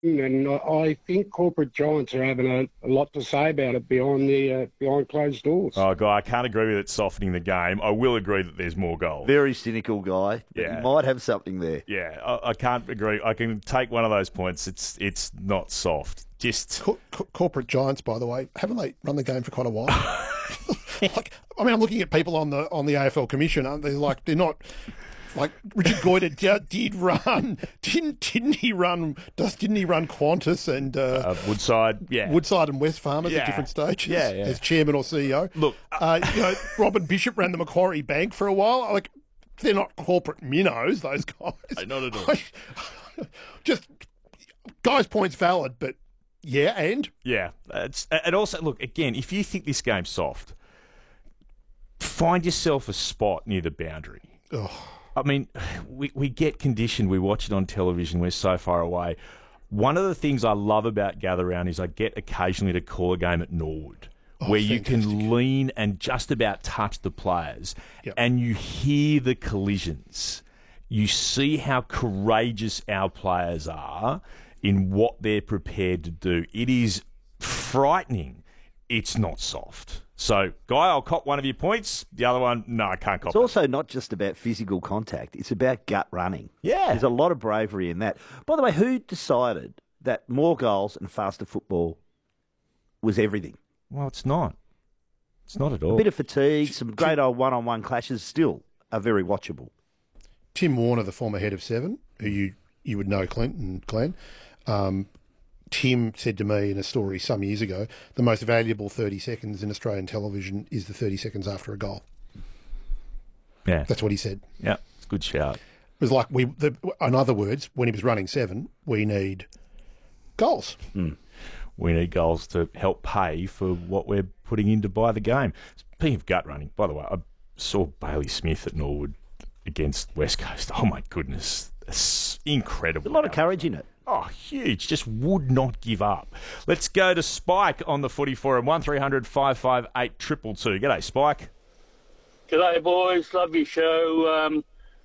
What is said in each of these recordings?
And I think corporate giants are having a lot to say about it behind closed doors. Oh, Guy, I can't agree with it softening the game. I will agree that there's more goals. Very cynical guy. But Yeah. He might have something there. Yeah, I can't agree. I can take one of those points. It's not soft. Just Corporate giants, by the way, haven't they run the game for quite a while? I'm looking at people on the AFL Commission, aren't they? Like, they're not. Like Richard Goyder did run, didn't he run? Didn't he run Qantas and Woodside? Yeah, Woodside and West Farmers at different stages. Yeah, as chairman or CEO. Look, Robin Bishop ran the Macquarie Bank for a while. Like, they're not corporate minnows, those guys. Not at all. Just guys' points valid, but yeah, and and also look again. If you think this game's soft, find yourself a spot near the boundary. Oh. I mean, we get conditioned. We watch it on television. We're so far away. One of the things I love about Gather Round is I get occasionally to call a game at Norwood, where fantastic. you can lean and just about touch the players, and you hear the collisions. You see how courageous our players are in what they're prepared to do. It is frightening. It's not soft. So, Guy, I'll cop one of your points. The other one, no, I can't cop It's it. also not just about physical contact. It's about gut running. Yeah. There's a lot of bravery in that. By the way, who decided that more goals and faster football was everything? Well, it's not. It's not at all. A bit of fatigue, some great old one-on-one clashes still are very watchable. Tim Warner, the former head of Seven, who you would know, Clint and Glenn, Tim said to me in a story some years ago, the most valuable 30 seconds in Australian television is the 30 seconds after a goal. Yeah. That's what he said. Yeah, it's a good shout. It was like, in other words, when he was running Seven, we need goals. We need goals to help pay for what we're putting in to buy the game. Speaking of gut running, by the way, I saw Bailey Smith at Norwood against West Coast. Oh, my goodness. It's incredible. There's a lot of courage in it. Oh, huge. Just would not give up. Let's go to Spike on the footy forum. 1300 558 222. G'day, Spike. G'day, boys. Love your show.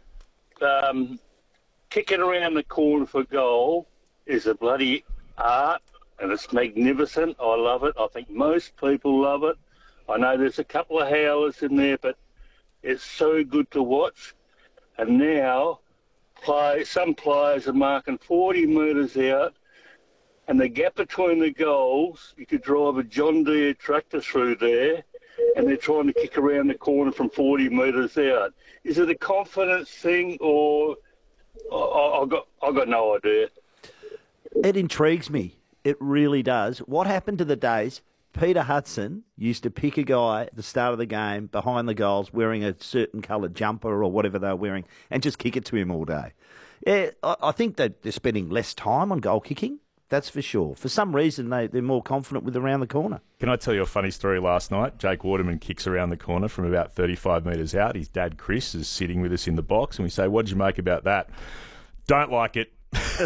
Kicking around the corner for goal is a bloody art, and it's magnificent. I love it. I think most people love it. I know there's a couple of howlers in there, but it's so good to watch. And now some players are marking 40 metres out, and the gap between the goals, you could drive a John Deere tractor through there, and they're trying to kick around the corner from 40 metres out. Is it a confidence thing, or I've got no idea? It intrigues me. It really does. What happened to the days Peter Hudson used to pick a guy at the start of the game behind the goals wearing a certain coloured jumper or whatever they were wearing and just kick it to him all day? Yeah, I think that they're spending less time on goal kicking, that's for sure. For some reason, they're more confident with around the corner. Can I tell you a funny story last night? Jake Waterman kicks around the corner from about 35 metres out. His dad, Chris, is sitting with us in the box, and we say, what did you make about that? Don't like it.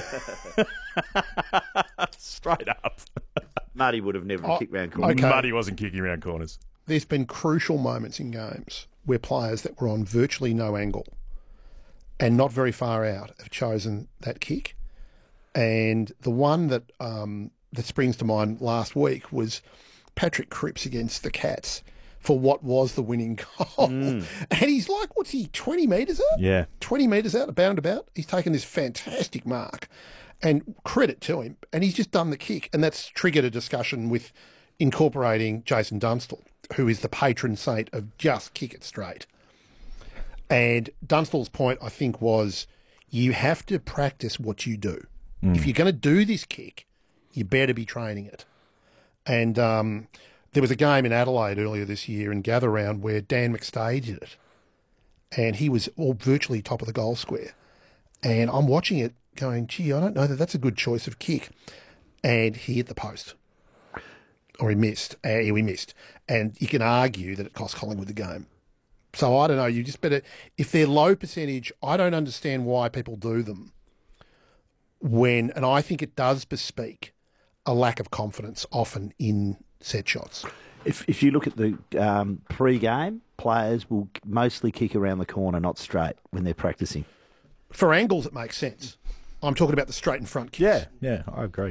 Straight up. Muddy would have never kicked round corners. Okay. Muddy wasn't kicking around corners. There's been crucial moments in games where players that were on virtually no angle and not very far out have chosen that kick. And the one that springs to mind last week was Patrick Cripps against the Cats for what was the winning goal. And he's like, what's he, 20 metres out? Yeah. 20 metres out, about. He's taken this fantastic mark, and credit to him. And he's just done the kick. And that's triggered a discussion with incorporating Jason Dunstall, who is the patron saint of just kick it straight. And Dunstall's point, I think, was you have to practice what you do. If you're going to do this kick, you better be training it. And there was a game in Adelaide earlier this year in Gather Round where Dan McStay did it. And he was all virtually top of the goal square. And I'm watching it going, gee, I don't know that that's a good choice of kick. And he hit the post. Or he missed. We missed. And you can argue that it cost Collingwood the game. So I don't know, you just better... If they're low percentage, I don't understand why people do them. And I think it does bespeak a lack of confidence often in set shots. If you look at the pre-game, players will mostly kick around the corner, not straight, when they're practicing. For angles, it makes sense. I'm talking about the straight and front kicks. Yeah, I agree.